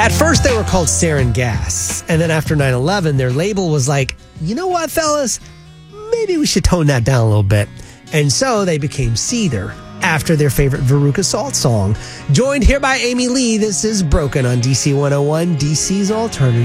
At first, they were called Sarin Gas. And then after 9/11, their label was like, you know what, fellas? Maybe we should tone that down a little bit. And so they became Seether after their favorite Veruca Salt song. Joined here by Amy Lee, this is Broken on DC 101, DC's Alternative.